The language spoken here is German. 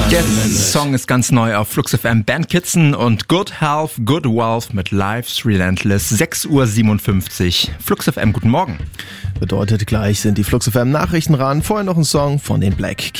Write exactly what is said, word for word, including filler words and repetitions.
Der Song ist ganz neu auf Flux F M. Ben Kitson und Good Health, Good Wealth mit Life's Relentless. sechs Uhr siebenundfünfzig. Flux F M, guten Morgen. Bedeutet, gleich sind die Flux F M Nachrichten ran. Vorher noch ein Song von den Black